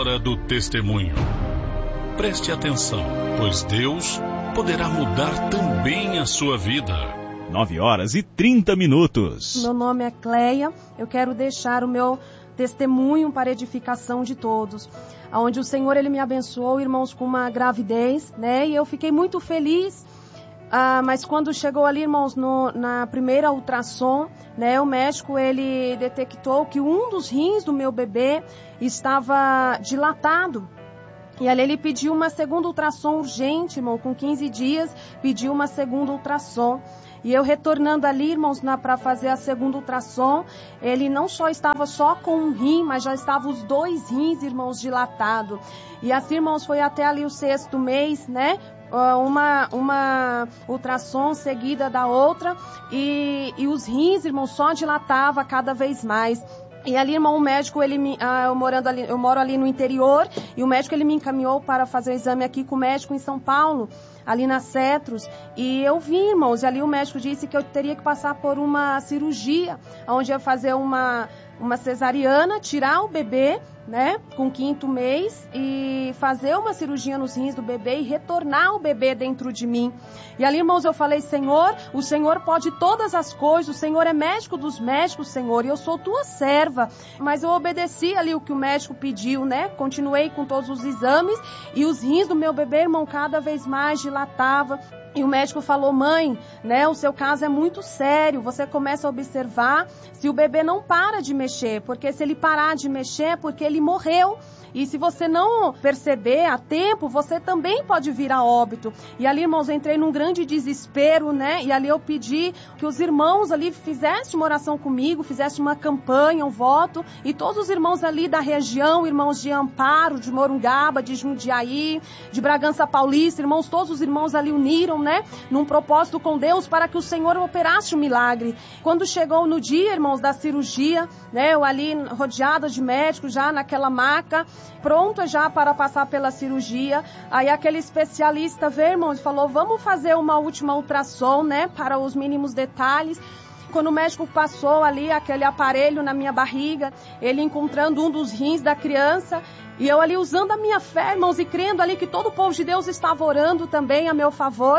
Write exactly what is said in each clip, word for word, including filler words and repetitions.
hora do testemunho. Preste atenção, pois Deus poderá mudar também a sua vida. nove horas e trinta minutos. Meu nome é Cleia, eu quero deixar o meu testemunho para edificação de todos. Onde o Senhor, Ele me abençoou, irmãos, com uma gravidez, né? E eu fiquei muito feliz. Ah, mas quando chegou ali, irmãos, no, na primeira ultrassom, né, o médico, ele detectou que um dos rins do meu bebê estava dilatado. E ali ele pediu uma segunda ultrassom urgente, irmão, com quinze dias, pediu uma segunda ultrassom. E eu retornando ali, irmãos, para fazer a segunda ultrassom, ele não só estava só com um rim, mas já estavam os dois rins, irmãos, dilatados. E assim, irmãos, foi até ali o sexto mês, né? Uma, uma ultrassom seguida da outra e, e os rins, irmão, só dilatava cada vez mais. E ali, irmão, o médico, ele me, ah, eu, morando ali, eu moro ali no interior, e o médico, ele me encaminhou para fazer o exame aqui com o médico em São Paulo, ali na Cetros, e eu vi, irmãos, e ali o médico disse que eu teria que passar por uma cirurgia, onde ia fazer uma, uma cesariana, tirar o bebê, né, com o quinto mês, e fazer uma cirurgia nos rins do bebê e retornar o bebê dentro de mim. E ali, irmãos, eu falei, Senhor, o Senhor pode todas as coisas, o Senhor é médico dos médicos, Senhor, e eu sou tua serva. Mas eu obedeci ali o que o médico pediu, né, continuei com todos os exames, e os rins do meu bebê, irmão, cada vez mais dilatava. E o médico falou, mãe, né, o seu caso é muito sério, você começa a observar se o bebê não para de mexer, porque se ele parar de mexer é porque ele morreu. E se você não perceber a tempo, você também pode vir a óbito. E ali, irmãos, eu entrei num grande desespero, né? E ali eu pedi que os irmãos ali fizessem uma oração comigo, fizessem uma campanha, um voto. E todos os irmãos ali da região, irmãos de Amparo, de Morungaba, de Jundiaí, de Bragança Paulista, irmãos, todos os irmãos ali uniram, né? Num propósito com Deus para que o Senhor operasse um milagre. Quando chegou no dia, irmãos, da cirurgia, né? Eu ali rodeada de médicos, já naquela maca, pronta já para passar pela cirurgia. Aí aquele especialista veio, irmãos, falou, vamos fazer uma última ultrassom, né, para os mínimos detalhes. Quando o médico passou ali aquele aparelho na minha barriga, ele encontrando um dos rins da criança, e eu ali usando a minha fé, irmãos, e crendo ali que todo o povo de Deus estava orando também a meu favor.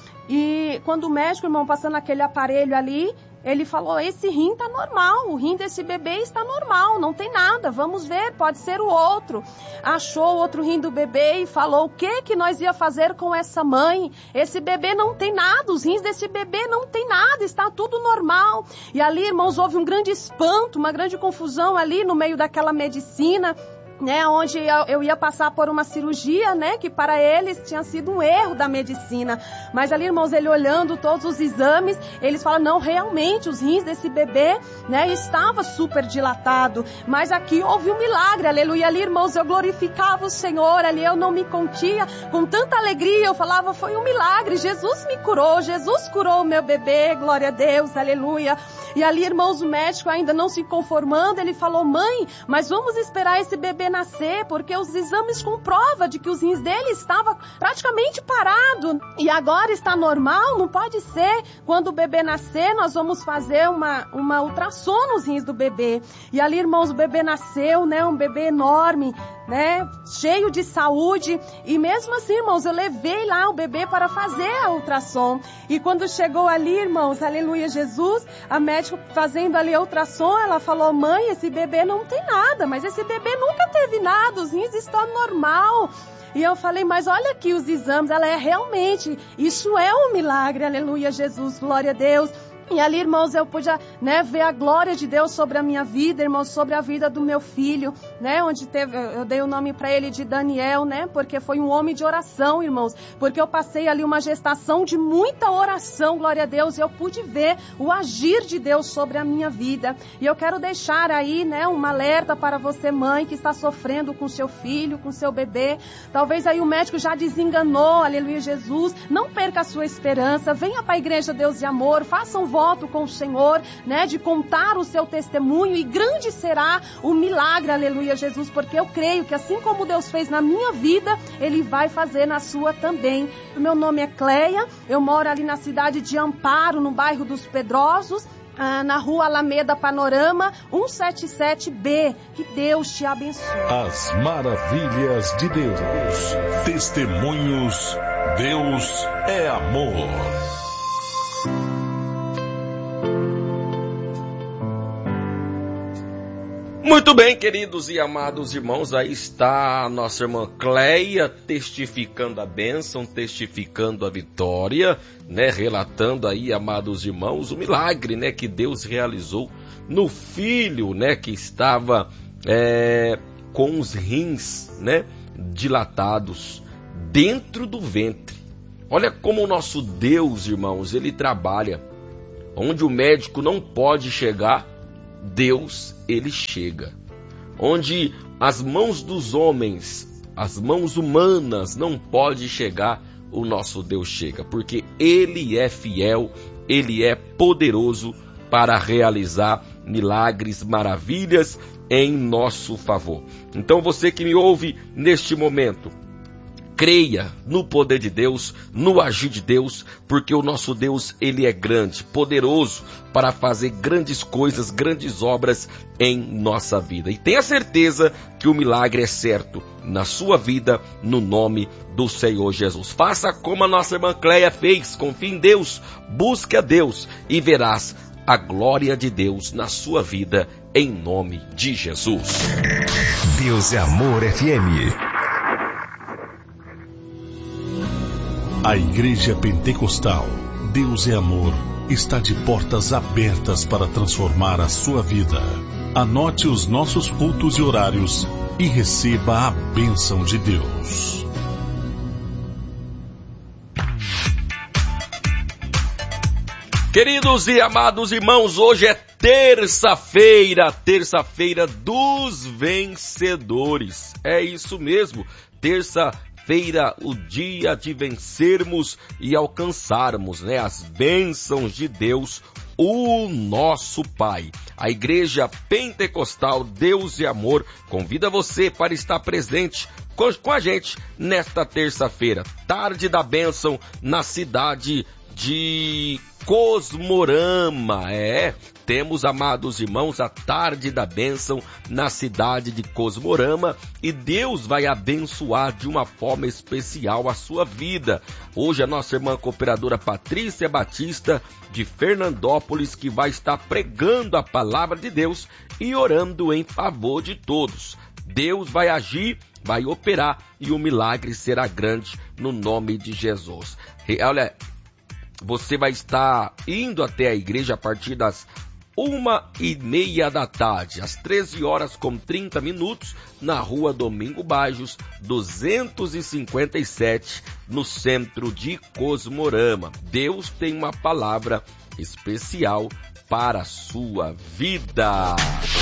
E quando o médico, irmão, passando aquele aparelho ali, ele falou, esse rim está normal, o rim desse bebê está normal, não tem nada, vamos ver, pode ser o outro. Achou o outro rim do bebê e falou, o que que nós ia fazer com essa mãe? Esse bebê não tem nada, os rins desse bebê não tem nada, está tudo normal. E ali, irmãos, houve um grande espanto, uma grande confusão ali no meio daquela medicina, né, onde eu ia passar por uma cirurgia, né, que para eles tinha sido um erro da medicina. Mas ali, irmãos, ele olhando todos os exames, eles falam, não, realmente, os rins desse bebê, né, estava super dilatado. Mas aqui houve um milagre, aleluia. Ali, irmãos, eu glorificava o Senhor, ali eu não me contia, com tanta alegria, eu falava, foi um milagre, Jesus me curou, Jesus curou o meu bebê, glória a Deus, aleluia. E ali, irmãos, o médico ainda não se conformando, ele falou, mãe, mas vamos esperar esse bebê nascer, porque os exames comprovam de que os rins dele estavam praticamente parados, e agora está normal, não pode ser. Quando o bebê nascer, nós vamos fazer uma, uma ultrassom nos rins do bebê. E ali, irmãos, o bebê nasceu, né, um bebê enorme, né, cheio de saúde, e mesmo assim, irmãos, eu levei lá o bebê para fazer a ultrassom. E quando chegou ali, irmãos, aleluia, Jesus, a médica fazendo ali a ultrassom, ela falou, mãe, esse bebê não tem nada, mas esse bebê nunca teve nada, os rins estão normal. E eu falei, mas olha aqui os exames, ela é realmente, isso é um milagre, aleluia, Jesus, glória a Deus. E ali, irmãos, eu pude, né, ver a glória de Deus sobre a minha vida, irmãos, sobre a vida do meu filho, né, onde teve, eu dei o nome para ele de Daniel, né, porque foi um homem de oração, irmãos, porque eu passei ali uma gestação de muita oração, glória a Deus, e eu pude ver o agir de Deus sobre a minha vida. E eu quero deixar aí, né, um alerta para você, mãe, que está sofrendo com seu filho, com seu bebê. Talvez aí o médico já desenganou, aleluia, Jesus. Não perca a sua esperança, venha para a Igreja Deus de Amor, faça um voto com o Senhor, né, de contar o seu testemunho, e grande será o milagre, aleluia, Jesus, porque eu creio que assim como Deus fez na minha vida, Ele vai fazer na sua também. O meu nome é Cleia, eu moro ali na cidade de Amparo, no bairro dos Pedrosos. ah, na rua Alameda Panorama, cento e setenta e sete B. Que Deus te abençoe. As maravilhas de Deus. Testemunhos. Deus é amor. Muito bem, queridos e amados irmãos, aí está a nossa irmã Cleia testificando a bênção, testificando a vitória, né, relatando aí, amados irmãos, o milagre, né, que Deus realizou no filho, né, que estava é, com os rins, né, dilatados dentro do ventre. Olha como o nosso Deus, irmãos, ele trabalha. Onde o médico não pode chegar, Deus, ele chega. Onde as mãos dos homens, as mãos humanas não pode chegar, o nosso Deus chega. Porque ele é fiel, ele é poderoso para realizar milagres, maravilhas em nosso favor. Então você que me ouve neste momento, creia no poder de Deus, no agir de Deus, porque o nosso Deus, ele é grande, poderoso para fazer grandes coisas, grandes obras em nossa vida. E tenha certeza que o milagre é certo na sua vida, no nome do Senhor Jesus. Faça como a nossa irmã Cleia fez, confie em Deus, busque a Deus e verás a glória de Deus na sua vida, em nome de Jesus. Deus é Amor F M. A Igreja Pentecostal Deus é Amor está de portas abertas para transformar a sua vida. Anote os nossos cultos e horários e receba a bênção de Deus. Queridos e amados irmãos, hoje é terça-feira, terça-feira dos vencedores. É isso mesmo, terça-feira. Feira, o dia de vencermos e alcançarmos, né, as bênçãos de Deus, o nosso Pai. A Igreja Pentecostal Deus e Amor convida você para estar presente com, com a gente nesta terça-feira, tarde da bênção, na cidade de Cosmorama. É, temos, amados irmãos, a tarde da bênção na cidade de Cosmorama e Deus vai abençoar de uma forma especial a sua vida. Hoje a nossa irmã cooperadora Patrícia Batista de Fernandópolis que vai estar pregando a palavra de Deus e orando em favor de todos. Deus vai agir, vai operar e o milagre será grande no nome de Jesus. E, olha, você vai estar indo até a igreja a partir das uma e meia da tarde, às treze horas com trinta minutos, na rua Domingo Bajos, duzentos e cinquenta e sete, no centro de Cosmorama. Deus tem uma palavra especial para a sua vida.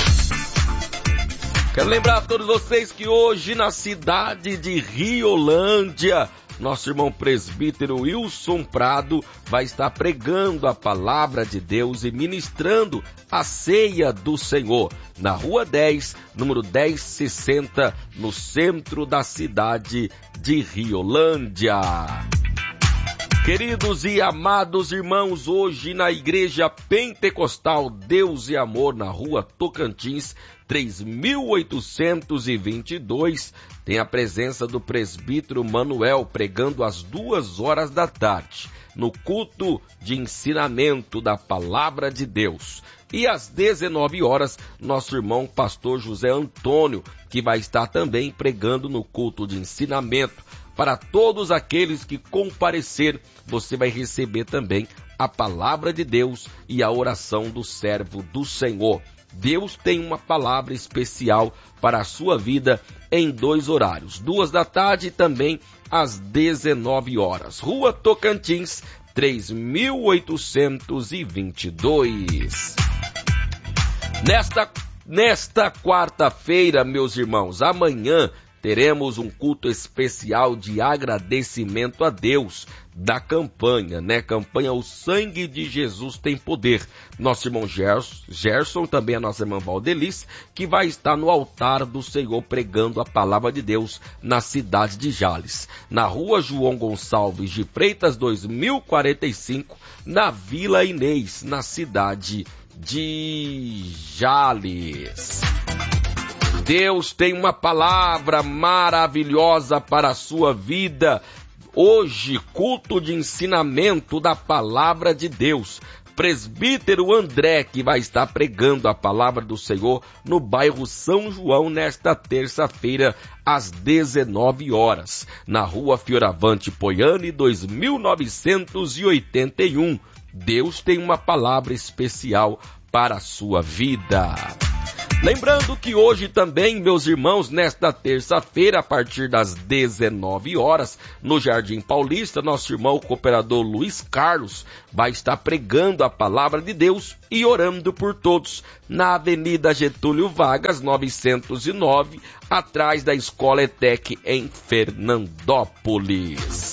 Quero lembrar a todos vocês que hoje na cidade de Riolândia, nosso irmão presbítero Wilson Prado vai estar pregando a palavra de Deus e ministrando a ceia do Senhor, na rua dez, número dez sessenta, no centro da cidade de Riolândia. Queridos e amados irmãos, hoje na Igreja Pentecostal Deus e Amor, na rua Tocantins, três mil oitocentos e vinte e dois, tem a presença do presbítero Manuel pregando às duas horas da tarde, no culto de ensinamento da Palavra de Deus. E às dezenove horas, nosso irmão pastor José Antônio, que vai estar também pregando no culto de ensinamento. Para todos aqueles que comparecer, você vai receber também a Palavra de Deus e a oração do servo do Senhor. Deus tem uma palavra especial para a sua vida em dois horários, duas da tarde e também às dezenove horas. Rua Tocantins, três mil oitocentos e vinte e dois. Nesta, nesta quarta-feira, meus irmãos, amanhã teremos um culto especial de agradecimento a Deus da campanha, né? Campanha O Sangue de Jesus Tem Poder. Nosso irmão Gerson, Gerson, também a nossa irmã Valdelice, que vai estar no altar do Senhor pregando a palavra de Deus na cidade de Jales, na rua João Gonçalves de Freitas, dois mil e quarenta e cinco, na Vila Inês, na cidade de Jales. Deus tem uma palavra maravilhosa para a sua vida. Hoje, culto de ensinamento da palavra de Deus. Presbítero André, que vai estar pregando a palavra do Senhor no bairro São João nesta terça-feira, às dezenove horas, na rua Fioravante Poiani, dois mil novecentos e oitenta e um. Deus tem uma palavra especial para a sua vida. Lembrando que hoje também, meus irmãos, nesta terça-feira, a partir das dezenove horas, no Jardim Paulista, nosso irmão cooperador Luiz Carlos vai estar pregando a palavra de Deus e orando por todos, na Avenida Getúlio Vargas, novecentos e nove, atrás da Escola ETEC, em Fernandópolis.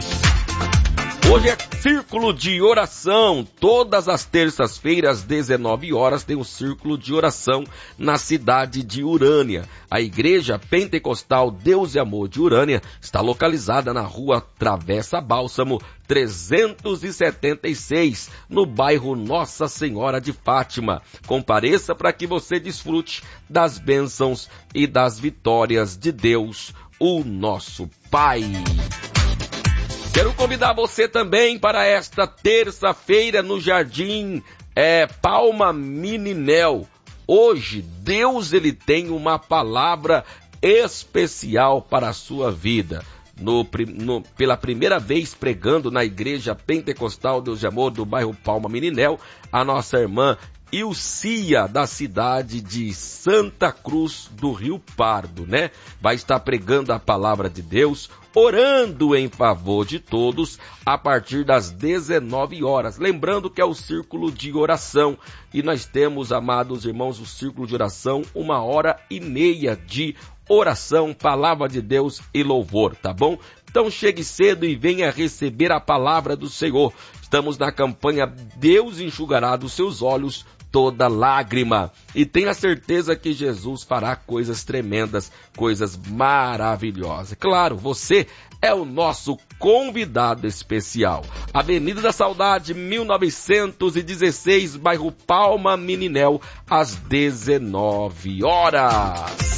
Hoje é círculo de oração. Todas as terças-feiras, às dezenove horas, tem um círculo de oração na cidade de Urânia. A Igreja Pentecostal Deus e Amor de Urânia está localizada na rua Travessa Bálsamo, trezentos e setenta e seis, no bairro Nossa Senhora de Fátima. Compareça para que você desfrute das bênçãos e das vitórias de Deus, o nosso Pai. Quero convidar você também para esta terça-feira no Jardim é, Palma Meninel. Hoje, Deus ele tem uma palavra especial para a sua vida. No, no, pela primeira vez pregando na Igreja Pentecostal Deus de Amor do bairro Palma Meninel, a nossa irmã Ilcia, da cidade de Santa Cruz do Rio Pardo, né? Vai estar pregando a palavra de Deus, orando em favor de todos, a partir das dezenove horas. Lembrando que é o círculo de oração. E nós temos, amados irmãos, o círculo de oração, uma hora e meia de oração, palavra de Deus e louvor, tá bom? Então chegue cedo e venha receber a palavra do Senhor. Estamos na campanha Deus enxugará dos seus olhos toda lágrima. E tenha certeza que Jesus fará coisas tremendas, coisas maravilhosas. Claro, você é o nosso convidado especial. Avenida da Saudade, mil novecentos e dezesseis, bairro Palma Meninel, às dezenove horas.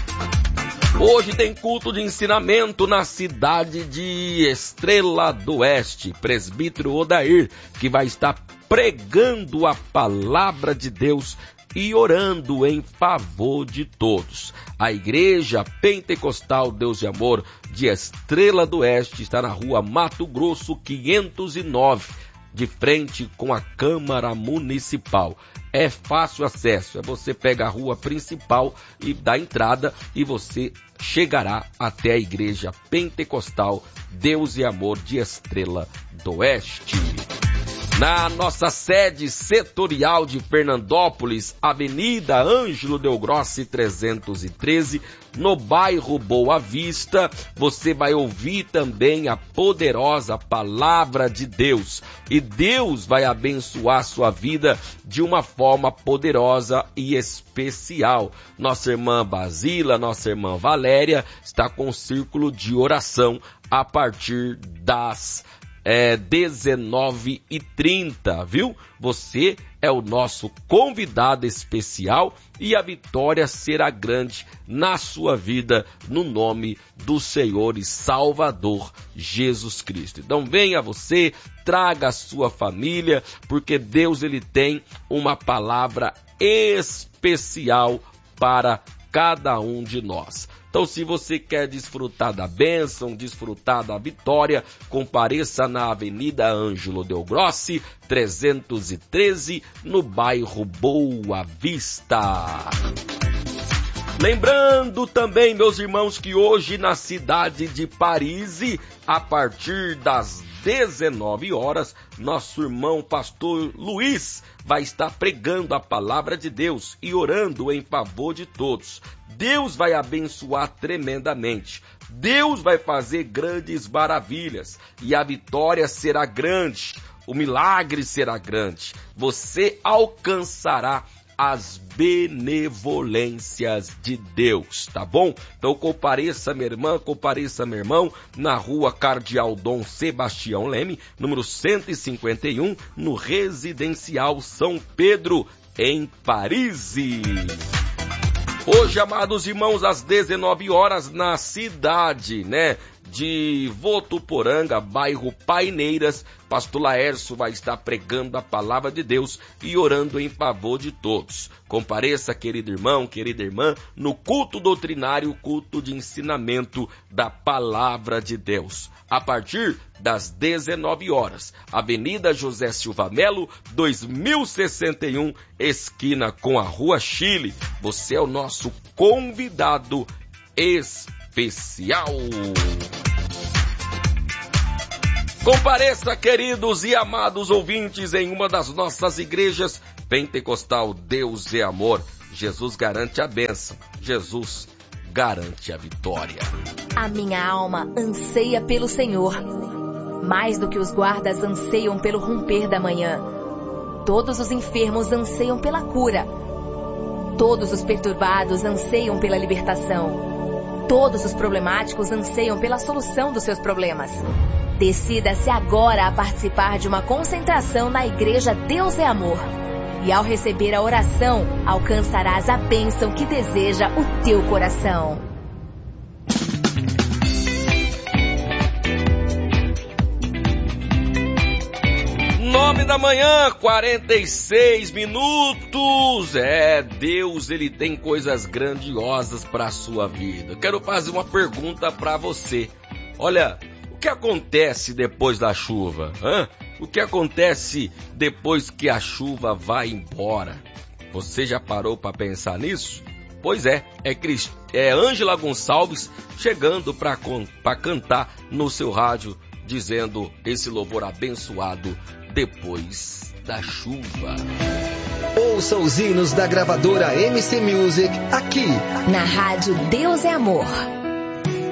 Hoje tem culto de ensinamento na cidade de Estrela do Oeste. Presbítero Odair, que vai estar pregando a palavra de Deus e orando em favor de todos. A Igreja Pentecostal Deus de Amor de Estrela do Oeste está na rua Mato Grosso quinhentos e nove, de frente com a Câmara Municipal. É fácil acesso, é você pega a rua principal e dá entrada e você chegará até a Igreja Pentecostal Deus e Amor de Estrela do Oeste. Na nossa sede setorial de Fernandópolis, Avenida Ângelo Del Grossi trezentos e treze, no bairro Boa Vista, você vai ouvir também a poderosa palavra de Deus. E Deus vai abençoar sua vida de uma forma poderosa e especial. Nossa irmã Basila, nossa irmã Valéria, está com um círculo de oração a partir das É dezenove e trinta, viu? Você é o nosso convidado especial e a vitória será grande na sua vida, no nome do Senhor e Salvador Jesus Cristo. Então venha você, traga a sua família, porque Deus ele tem uma palavra especial para cada um de nós. Então, se você quer desfrutar da bênção, desfrutar da vitória, compareça na Avenida Ângelo Del Grossi, trezentos e treze, no bairro Boa Vista. Lembrando também, meus irmãos, que hoje na cidade de Paris, a partir das dezenove horas, nosso irmão pastor Luiz vai estar pregando a palavra de Deus e orando em favor de todos. Deus vai abençoar tremendamente. Deus vai fazer grandes maravilhas e a vitória será grande. O milagre será grande. Você alcançará as benevolências de Deus, tá bom? Então compareça, minha irmã, compareça, meu irmão, na rua Cardeal Dom Sebastião Leme, número cento e cinquenta e um, no Residencial São Pedro, em Paris. Hoje, amados irmãos, às dezenove horas, na cidade, né, de Votuporanga, bairro Paineiras, pastor Laércio vai estar pregando a palavra de Deus e orando em favor de todos. Compareça, querido irmão, querida irmã, no culto doutrinário, culto de ensinamento da palavra de Deus. A partir das dezenove horas, Avenida José Silva Melo, dois mil e sessenta e um, esquina com a Rua Chile. Você é o nosso convidado especial. Compareça, queridos e amados ouvintes, em uma das nossas igrejas pentecostal. Deus é amor. Jesus garante a bênção. Jesus garante a vitória. A minha alma anseia pelo Senhor, mais do que os guardas anseiam pelo romper da manhã. Todos os enfermos anseiam pela cura. Todos os perturbados anseiam pela libertação. Todos os problemáticos anseiam pela solução dos seus problemas. Decida-se agora a participar de uma concentração na Igreja Deus é Amor. E ao receber a oração, alcançarás a bênção que deseja o teu coração. Nove da manhã, quarenta e seis minutos. É, Deus, ele tem coisas grandiosas para a sua vida. Eu quero fazer uma pergunta para você. Olha, o que acontece depois da chuva? Hã? O que acontece depois que a chuva vai embora? Você já parou para pensar nisso? Pois é, é, Crist... é Ângela Gonçalves chegando para cantar no seu rádio, dizendo esse louvor abençoado depois da chuva. Ouça os hinos da gravadora M C Music aqui na rádio Deus é Amor.